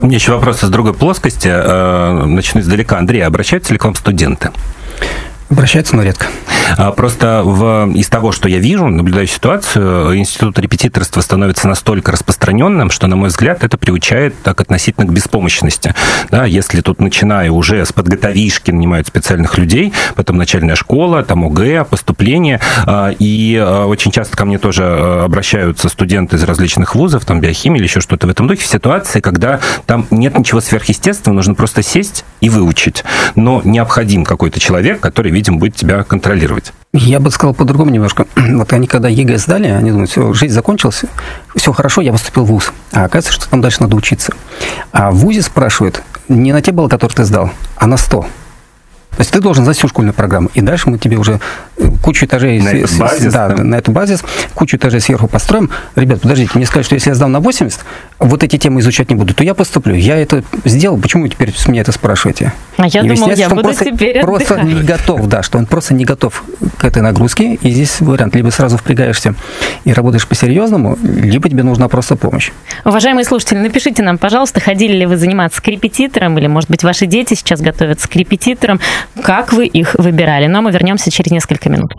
У меня еще вопрос из другой плоскости. Начну издалека. Андрей, обращаются ли к вам студенты? Обращаются, но редко. Просто из того, что я вижу, наблюдаю ситуацию, институт репетиторства становится настолько распространенным, что, на мой взгляд, это приучает так относительно к беспомощности. Да, если тут, начиная уже с подготовишки, нанимают специальных людей, потом начальная школа, там ОГЭ, поступление, и очень часто ко мне тоже обращаются студенты из различных вузов, там биохимия или еще что-то в этом духе, в ситуации, когда там нет ничего сверхъестественного, нужно просто сесть и выучить. Но необходим какой-то человек, который, видимо, будет тебя контролировать. Я бы сказал по-другому немножко. Вот они, когда ЕГЭ сдали, они думают, все, жизнь закончилась, все хорошо, я поступил в вуз. А оказывается, что там дальше надо учиться. А в вузе спрашивают не на те баллы, которые ты сдал, а на 100. То есть ты должен знать всю школьную программу. И дальше мы тебе уже кучу этажей... На эту базис, кучу этажей сверху построим. Ребят, подождите, мне сказали, что если я сдам на 80, вот эти темы изучать не буду, то я поступлю. Я это сделал, почему вы теперь с меня это спрашиваете? А я думал, я буду теперь просто не готов, да, что он просто не готов к этой нагрузке. И здесь вариант, либо сразу впрягаешься и работаешь по-серьезному, либо тебе нужна просто помощь. Уважаемые слушатели, напишите нам, пожалуйста, ходили ли вы заниматься к репетиторам, или, может быть, ваши дети сейчас готовятся к репетиторам. Как вы их выбирали? Но мы вернемся через несколько минут.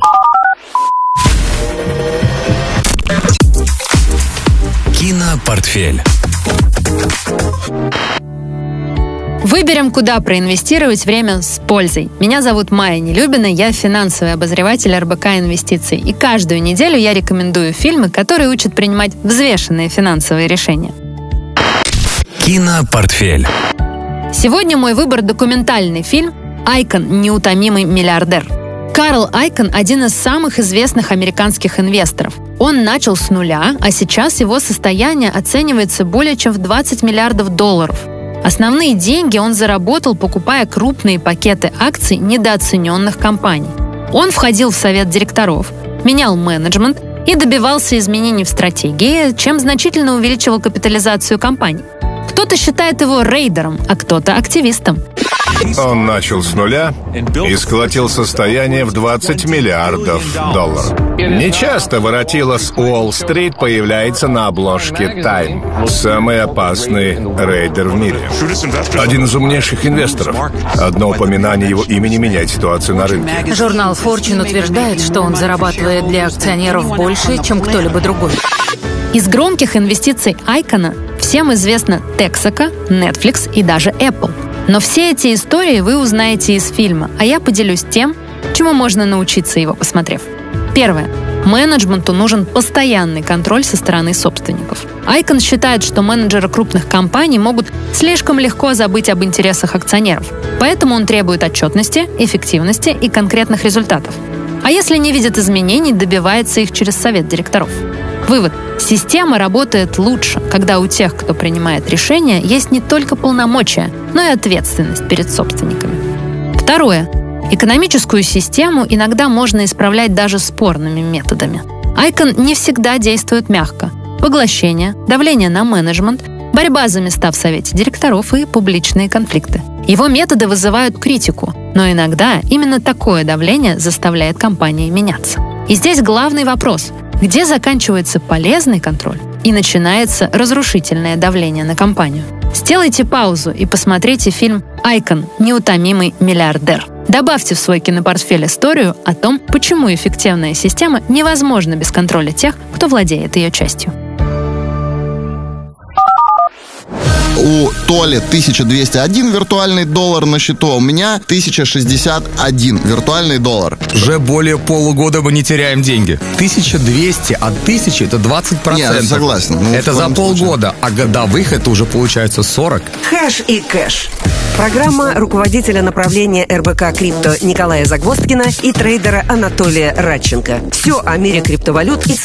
Кинопортфель. Выберем, куда проинвестировать время с пользой. Меня зовут Майя Нелюбина, я финансовый обозреватель РБК Инвестиций. И каждую неделю я рекомендую фильмы, которые учат принимать взвешенные финансовые решения. Кинопортфель. Сегодня мой выбор – документальный фильм «Айкон. Неутомимый миллиардер». Карл Айкон – один из самых известных американских инвесторов. Он начал с нуля, а сейчас его состояние оценивается более чем в 20 миллиардов долларов. Основные деньги он заработал, покупая крупные пакеты акций недооцененных компаний. Он входил в совет директоров, менял менеджмент и добивался изменений в стратегии, чем значительно увеличивал капитализацию компаний. Кто-то считает его рейдером, а кто-то активистом. Он начал с нуля и сколотил состояние в 20 миллиардов долларов. Нечасто воротило с Уолл-стрит появляется на обложке Time. Самый опасный рейдер в мире. Один из умнейших инвесторов. Одно упоминание его имени меняет ситуацию на рынке. Журнал Fortune утверждает, что он зарабатывает для акционеров больше, чем кто-либо другой. Из громких инвестиций Айкона всем известно Texaco, Netflix и даже Apple. Но все эти истории вы узнаете из фильма, а я поделюсь тем, чему можно научиться, его посмотрев. Первое. Менеджменту нужен постоянный контроль со стороны собственников. Айкон считает, что менеджеры крупных компаний могут слишком легко забыть об интересах акционеров. Поэтому он требует отчетности, эффективности и конкретных результатов. А если не видит изменений, добивается их через совет директоров. Вывод. Система работает лучше, когда у тех, кто принимает решения, есть не только полномочия, но и ответственность перед собственниками. Второе. Экономическую систему иногда можно исправлять даже спорными методами. Айкон не всегда действует мягко. Поглощение, давление на менеджмент, борьба за места в совете директоров и публичные конфликты. Его методы вызывают критику, но иногда именно такое давление заставляет компании меняться. И здесь главный вопрос – где заканчивается полезный контроль и начинается разрушительное давление на компанию? Сделайте паузу и посмотрите фильм «Айкон. Неутомимый миллиардер». Добавьте в свой кинопортфель историю о том, почему эффективная система невозможна без контроля тех, кто владеет ее частью. У Толи 1201 виртуальный доллар на счету, а у меня 1061 виртуальный доллар. Уже более полугода мы не теряем деньги. 1200 от 1000 это 20%. Нет, согласен. Это за полгода, а годовых это уже получается 40. Хэш и кэш. Программа руководителя направления РБК Крипто Николая Загвоздкина и трейдера Анатолия Радченко. Все о мире криптовалют и